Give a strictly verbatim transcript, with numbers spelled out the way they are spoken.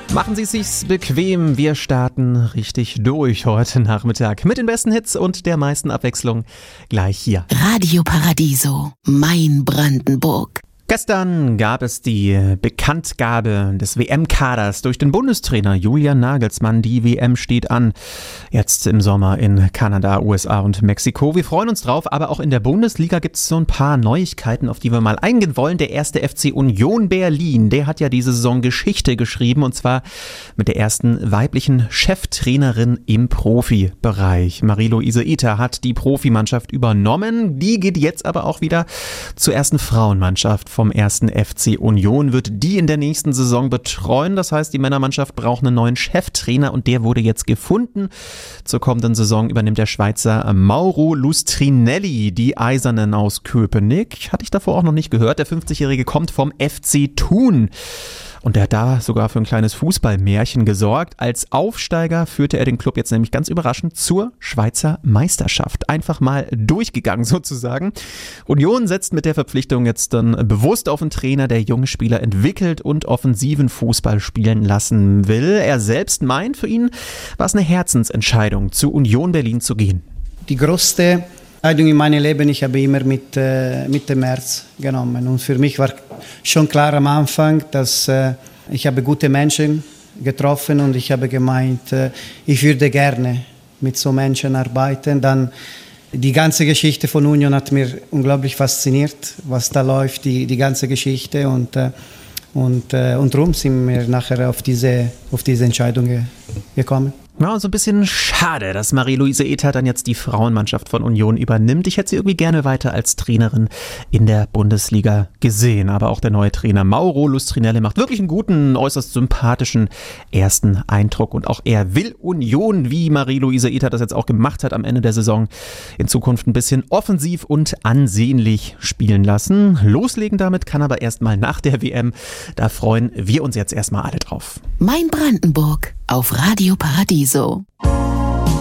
Machen Sie es sich bequem, wir starten richtig durch heute Nachmittag mit den besten Hits und der meisten Abwechslung gleich hier. Radio Paradiso, mein Brandenburg. Gestern gab es die Bekanntgabe des W M-Kaders durch den Bundestrainer Julian Nagelsmann. Die W M steht an, jetzt im Sommer in Kanada, U S A und Mexiko. Wir freuen uns drauf, aber auch in der Bundesliga gibt es so ein paar Neuigkeiten, auf die wir mal eingehen wollen. Der erste F C Union Berlin, der hat ja diese Saison Geschichte geschrieben, und zwar mit der ersten weiblichen Cheftrainerin im Profibereich. Marie-Louise Ether hat die Profimannschaft übernommen. Die geht jetzt aber auch wieder zur ersten Frauenmannschaft vom ersten F C Union, wird die in der nächsten Saison betreuen. Das heißt, die Männermannschaft braucht einen neuen Cheftrainer und der wurde jetzt gefunden. Zur kommenden Saison übernimmt der Schweizer Mauro Lustrinelli die Eisernen aus Köpenick. Hatte ich davor auch noch nicht gehört. Der fünfzigjährige kommt vom F C Thun. Und er hat da sogar für ein kleines Fußballmärchen gesorgt. Als Aufsteiger führte er den Club jetzt nämlich ganz überraschend zur Schweizer Meisterschaft. Einfach mal durchgegangen sozusagen. Union setzt mit der Verpflichtung jetzt dann bewusst auf einen Trainer, der junge Spieler entwickelt und offensiven Fußball spielen lassen will. Er selbst meint, für ihn war es eine Herzensentscheidung, zu Union Berlin zu gehen. Die größte Entscheidung in meinem Leben, ich habe immer mit, äh, mit dem Herz genommen. Und für mich war schon klar am Anfang, dass äh, ich habe gute Menschen getroffen und ich habe gemeint, äh, ich würde gerne mit so Menschen arbeiten. Dann die ganze Geschichte von Union hat mir unglaublich fasziniert, was da läuft, die, die ganze Geschichte. Und, äh, und, äh, und darum sind wir nachher auf diese, auf diese Entscheidung ge- gekommen. Ja, so ein bisschen schade, dass Marie-Louise Ether dann jetzt die Frauenmannschaft von Union übernimmt. Ich hätte sie irgendwie gerne weiter als Trainerin in der Bundesliga gesehen. Aber auch der neue Trainer Mauro Lustrinelli macht wirklich einen guten, äußerst sympathischen ersten Eindruck. Und auch er will Union, wie Marie-Louise Ether das jetzt auch gemacht hat am Ende der Saison, in Zukunft ein bisschen offensiv und ansehnlich spielen lassen. Loslegen damit kann aber erstmal nach der W M. Da freuen wir uns jetzt erstmal alle drauf. Mein Brandenburg auf Radio Paradiso.